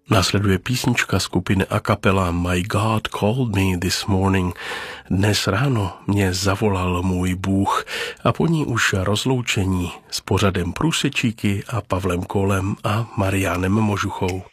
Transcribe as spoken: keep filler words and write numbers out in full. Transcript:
Následuje písnička skupiny a cappella My God Called Me This Morning. Dnes ráno mě zavolal můj Bůh a po ní už rozloučení s pořadem Průsečíky a Pavlem Kolem a Mariánem Možuchou.